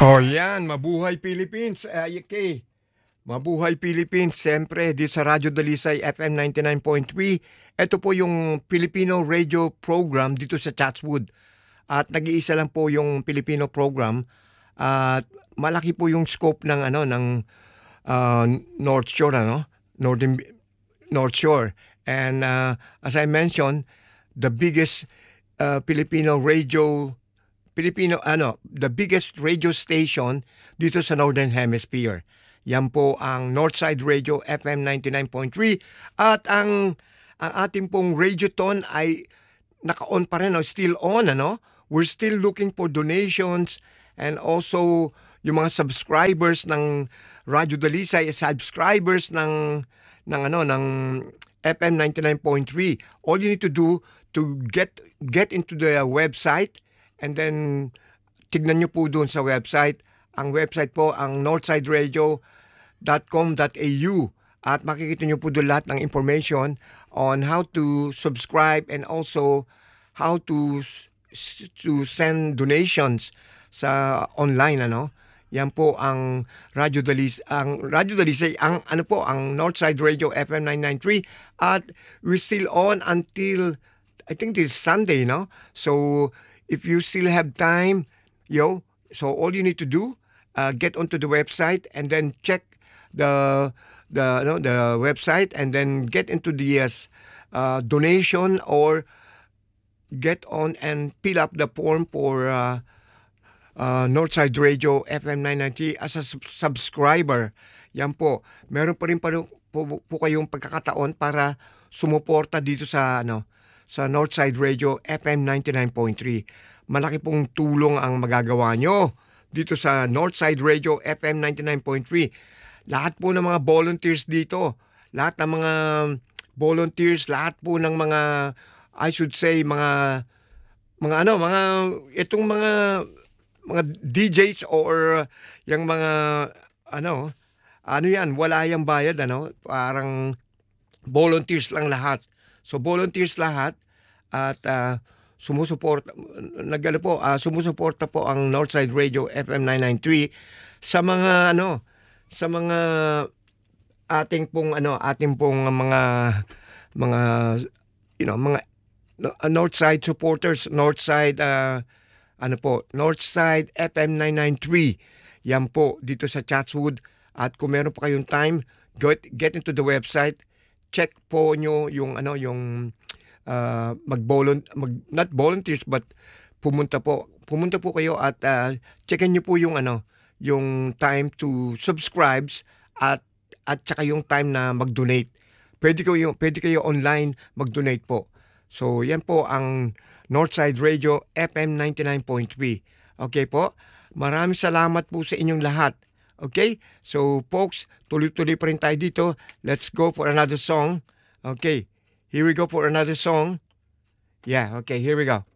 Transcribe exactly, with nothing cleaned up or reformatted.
Oh, yan. Mabuhay Philippines. Ay, okay. Mabuhay Philippines. Siyempre, dito sa Radyo Dalisay F M ninety-nine point three. Ito po yung Filipino radio program dito sa Chatswood. At nag-iisa lang po yung Filipino program. At malaki po yung scope ng ano ng uh, North Shore, ano? Northern North Shore. And uh, as I mentioned, the biggest uh, Filipino radio Filipino ano, the biggest radio station dito sa Northern Hemisphere. Yan po ang Northside Radio F M ninety-nine point three at ang ang ating pong Radioton ay naka-on pa rin, no? Still on, ano? We're still looking for donations and also yung mga subscribers ng Radio Dalisay, subscribers ng ng ano ng F M ninety-nine point three. All you need to do to get get into the website. And then, tignan nyo po doon sa website. Ang website po, ang northside radio dot com dot a u. At makikita nyo po doon lahat ng information on how to subscribe and also how to to send donations sa online, ano. Yan po ang Radio Dalisay, ang Radio Dalisay, ang ano po, ang Northside Radio F M nine ninety-three. At we're still on until, I think this Sunday, no? So, if you still have time, yo, so all you need to do, uh, get onto the website and then check the the you know, the website and then get into the uh, donation or get on and fill up the form for uh, uh, Northside Radio F M nine ninety as a sub- subscriber. Yan po. Meron pa rin pa po, po kayong pagkakataon para sumuporta dito sa ano sa Northside Radio F M ninety-nine point three. Malaki pong tulong ang magagawa nyo dito sa Northside Radio F M ninety-nine point three. Lahat po ng mga volunteers dito, lahat ng mga volunteers, lahat po ng mga, I should say, mga, mga ano, mga, itong mga, mga D Js or yung mga, ano, ano yan, wala yung bayad, ano, parang volunteers lang lahat. So, volunteers lahat at uh, sumusuporta, nagano po, uh, sumusuporta po ang Northside Radio F M nine ninety-three sa mga, ano, sa mga ating pong, ano, ating pong mga, mga, you know, mga uh, Northside supporters, Northside, uh, ano po, Northside F M nine ninety-three. Yan po, dito sa Chatswood. At kung meron pa kayong time, get, get into the website, check po nyo yung ano yung uh, mag-volun mag not volunteers but pumunta po pumunta po kayo at uh, checkin niyo po yung ano yung time to subscribe at at saka yung time na mag-donate. Pwede kayo pwede kayo online mag-donate po. So yan po ang Northside Radio F M ninety-nine point three. Okay po? Maraming salamat po sa inyong lahat. Okay? So, folks, tuloy-tuloy pa rin tayo dito. Let's go for another song. Okay. Here we go for another song. Yeah, okay. Here we go.